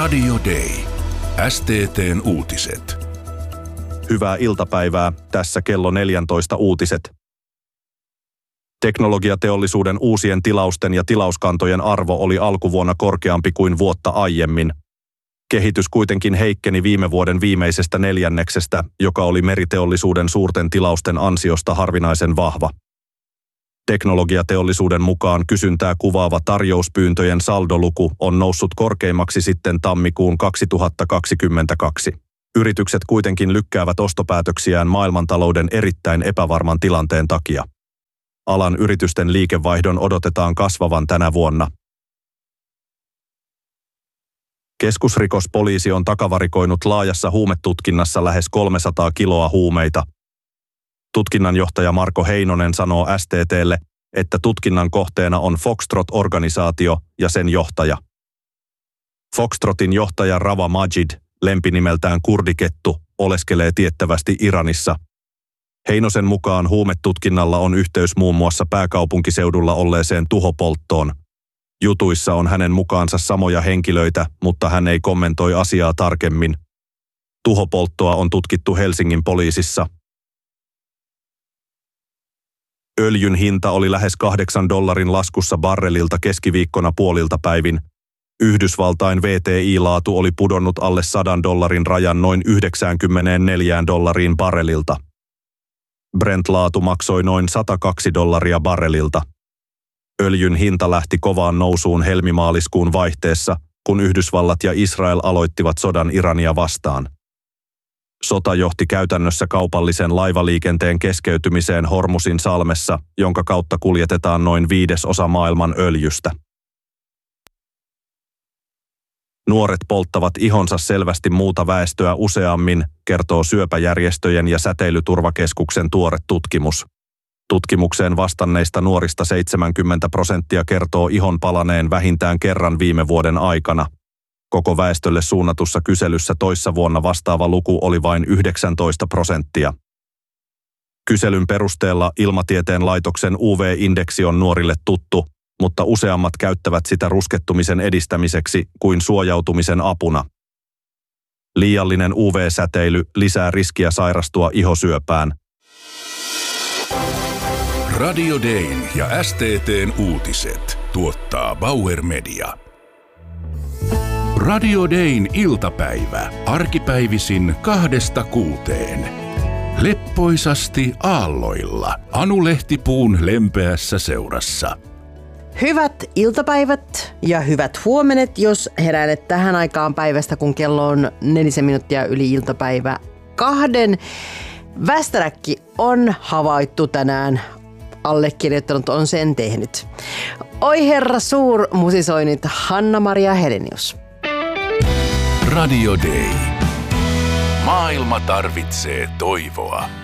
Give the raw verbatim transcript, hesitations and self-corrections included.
Radio Day. S T T:n uutiset. Hyvää iltapäivää, tässä kello neljätoista uutiset. Teknologiateollisuuden uusien tilausten ja tilauskantojen arvo oli alkuvuonna korkeampi kuin vuotta aiemmin. Kehitys kuitenkin heikkeni viime vuoden viimeisestä neljänneksestä, joka oli meriteollisuuden suurten tilausten ansiosta harvinaisen vahva. Teknologiateollisuuden mukaan kysyntää kuvaava tarjouspyyntöjen saldoluku on noussut korkeimmaksi sitten tammikuun kaksituhattakaksikymmentäkaksi. Yritykset kuitenkin lykkäävät ostopäätöksiään maailmantalouden erittäin epävarman tilanteen takia. Alan yritysten liikevaihdon odotetaan kasvavan tänä vuonna. Keskusrikospoliisi on takavarikoinut laajassa huumetutkinnassa lähes kolmesataa kiloa huumeita. Tutkinnanjohtaja Marko Heinonen sanoo S T T:lle, että tutkinnan kohteena on Foxtrot-organisaatio ja sen johtaja. Foxtrotin johtaja Rava Majid, lempinimeltään Kurdikettu, oleskelee tiettävästi Iranissa. Heinosen mukaan huumetutkinnalla on yhteys muun muassa pääkaupunkiseudulla olleeseen tuhopolttoon. Jutuissa on hänen mukaansa samoja henkilöitä, mutta hän ei kommentoi asiaa tarkemmin. Tuhopolttoa on tutkittu Helsingin poliisissa. Öljyn hinta oli lähes kahdeksan dollarin laskussa barrelilta keskiviikkona puolilta päivin. Yhdysvaltain W T I-laatu oli pudonnut alle sadan dollarin rajan noin yhdeksänkymmentäneljä dollariin barrelilta. Brent-laatu maksoi noin sata kaksi dollaria barrelilta. Öljyn hinta lähti kovaan nousuun helmimaaliskuun vaihteessa, kun Yhdysvallat ja Israel aloittivat sodan Irania vastaan. Sota johti käytännössä kaupallisen laivaliikenteen keskeytymiseen Hormusin salmessa, jonka kautta kuljetetaan noin viidesosa maailman öljystä. Nuoret polttavat ihonsa selvästi muuta väestöä useammin, kertoo syöpäjärjestöjen ja säteilyturvakeskuksen tuore tutkimus. Tutkimukseen vastanneista nuorista seitsemänkymmentä prosenttia kertoo ihon palaneen vähintään kerran viime vuoden aikana. Koko väestölle suunnatussa kyselyssä toissa vuonna vastaava luku oli vain yhdeksäntoista prosenttia. Kyselyn perusteella Ilmatieteen laitoksen U V-indeksi on nuorille tuttu, mutta useammat käyttävät sitä ruskettumisen edistämiseksi kuin suojautumisen apuna. Liiallinen U V-säteily lisää riskiä sairastua ihosyöpään. Radio Dayn ja S T T:n uutiset tuottaa Bauer Media. Radio Dayn iltapäivä, arkipäivisin kahdesta kuuteen. Leppoisasti aalloilla, Anu Lehtipuun lempeässä seurassa. Hyvät iltapäivät ja hyvät huomenet, jos heräänet tähän aikaan päivästä, kun kello on nelisen minuuttia yli iltapäivä kahden. Västäräkki on havaittu tänään. Allekirjoittanut on sen tehnyt. Oi herra suur musisoinnit Hanna-Maria Helenius. Radio Day. Maailma tarvitsee toivoa.